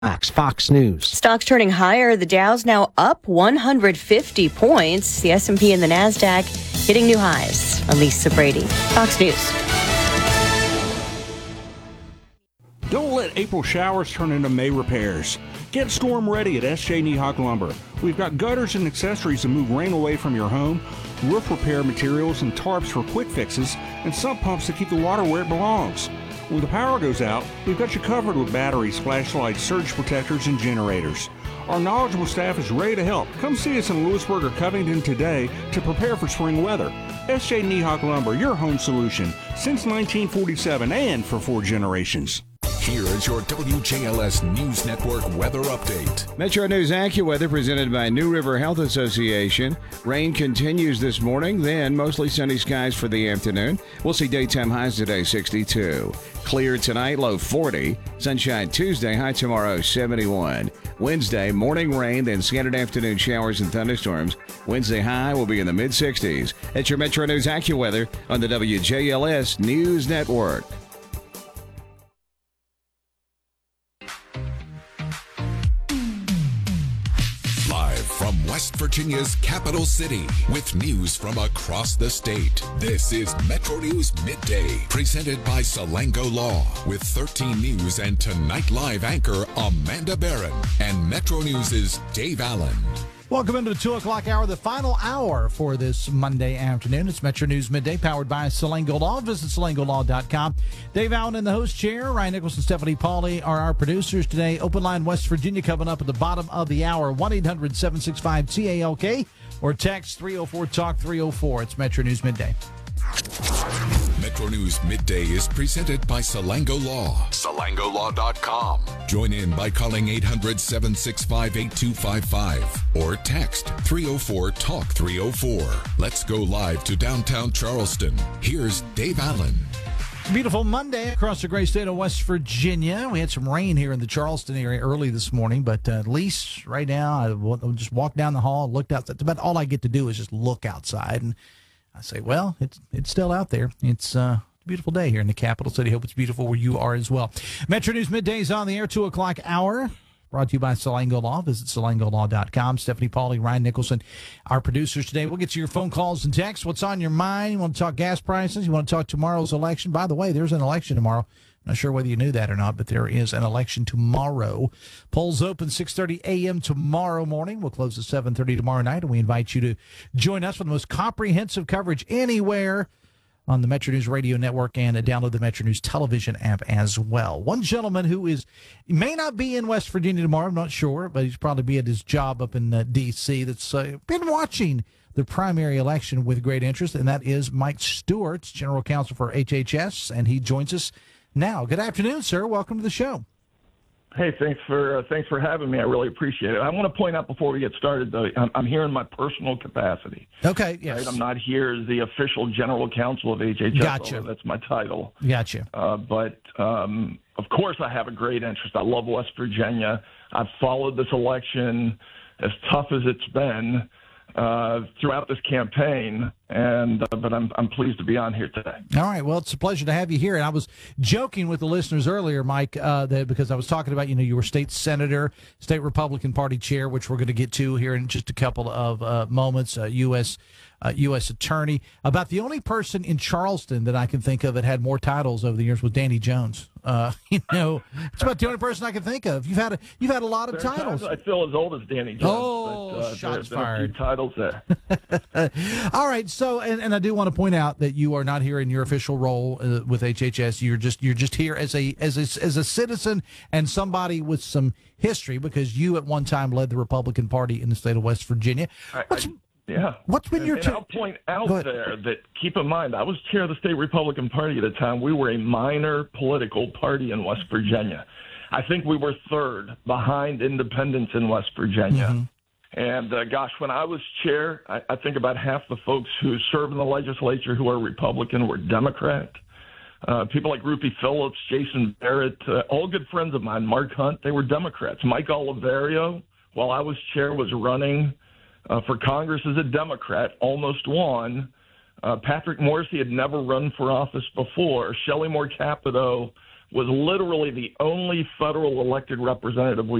Fox News. Stocks turning higher. The Dow's now up 150 points. The S&P and the NASDAQ hitting new highs. I'm Lisa Brady, Fox News. Don't let April showers turn into May repairs. Get storm ready at S.J. Nihock Lumber. We've got gutters and accessories to move rain away from your home, roof repair materials and tarps for quick fixes, and sump pumps to keep the water where it belongs. When the power goes out, we've got you covered with batteries, flashlights, surge protectors, and generators. Our knowledgeable staff is ready to help. Come see us in Lewisburg or Covington today to prepare for spring weather. S.J. Nihock Lumber, your home solution since 1947 and for 4 generations. Here is your WJLS News Network weather update. Metro News AccuWeather presented by New River Health Association. Rain continues this morning, then mostly sunny skies for the afternoon. We'll see daytime highs today, 62. Clear tonight, low 40. Sunshine Tuesday, high tomorrow, 71. Wednesday, morning rain, then scattered afternoon showers and thunderstorms. Wednesday high will be in the mid-60s. That's your Metro News AccuWeather on the WJLS News Network. From West Virginia's capital city, with news from across the state, this is Metro News Midday, presented by Salango Law, with 13 News and Tonight Live anchor Amanda Barron, and Metro News' Dave Allen. Welcome into the 2 o'clock hour, the final hour for this Monday afternoon. It's Metro News Midday, powered by Salango Law. Visit salangolaw.com. Dave Allen in the host chair. Ryan Nichols and Stephanie Pauley are our producers today. Open Line West Virginia coming up at the bottom of the hour. 1-800-765-TALK or text 304-TALK-304. It's Metro News Midday. Metro News Midday is presented by Salango Law. SalangoLaw.com. Join in by calling 800-765-8255 or text 304-TALK-304. Let's go live to downtown Charleston. Here's Dave Allen. Beautiful Monday across the great state of West Virginia. We had some rain here in the Charleston area early this morning, but at least right now I just walked down the hall, looked outside. About all I get to do is just look outside, and I say, well, it's still out there. It's a beautiful day here in the capital city. Hope it's beautiful where you are as well. Metro News Midday is on the air, 2 o'clock hour. Brought to you by Salango Law. Visit salangolaw.com. Stephanie Pauley, Ryan Nicholson, our producers today. We'll get to your phone calls and texts. What's on your mind? You want to talk gas prices? You want to talk tomorrow's election? By the way, there's an election tomorrow. I'm not sure whether you knew that or not, but there is an election tomorrow. Polls open 6:30 a.m. tomorrow morning. We'll close at 7:30 tomorrow night, and we invite you to join us for the most comprehensive coverage anywhere on the Metro News Radio Network, and download the Metro News television app as well. One gentleman who may not be in West Virginia tomorrow, I'm not sure, but he's probably be at his job up in D.C. that's been watching the primary election with great interest, and that is Mike Stewart, General Counsel for HHS, and he joins us now. Good afternoon, sir. Welcome to the show. Hey, thanks for having me. I really appreciate it. I want to point out before we get started, though, I'm here in my personal capacity. Okay, yes. Right? I'm not here as the official general counsel of HHS. Gotcha. That's my title. Gotcha. But of course, I have a great interest. I love West Virginia. I've followed this election as tough as it's been throughout this campaign, but I'm pleased to be on here today. All right, well, it's a pleasure to have you here. And I was joking with the listeners earlier, Mike, because I was talking about, you were state senator, state Republican Party chair, which we're going to get to here in just a couple of moments, U.S. attorney. About the only person in Charleston that I can think of that had more titles over the years was Danny Jones. It's about the only person I can think of. You've had a lot of titles. I feel as old as Danny Jones. Oh, shots fired. A few titles there. All right. So, and I do want to point out that you are not here in your official role with HHS. You're just here as a citizen and somebody with some history, because you at one time led the Republican Party in the state of West Virginia. What's been your? I'll point out there that, keep in mind, I was chair of the state Republican Party at the time. We were a minor political party in West Virginia. I think we were third behind independents in West Virginia. Mm-hmm. And when I was chair, I think about half the folks who serve in the legislature who are Republican were Democrat. People like Ruthie Phillips, Jason Barrett, all good friends of mine, Mark Hunt, they were Democrats. Mike Oliverio, while I was chair, was running for Congress as a Democrat, almost won. Patrick Morrissey had never run for office before. Shelley Moore Capito, was literally the only federal elected representative we